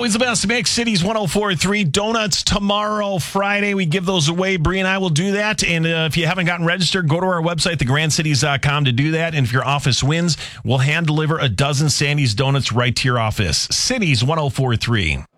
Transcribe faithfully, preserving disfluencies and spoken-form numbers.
Always the best mix. Cities one oh four point three. Donuts tomorrow, Friday. We give those away. Bree and I will do that. And uh, if you haven't gotten registered, go to our website, the grand cities dot com, to do that. And if your office wins, we'll hand deliver a dozen Sandy's Donuts right to your office. Cities one oh four point three.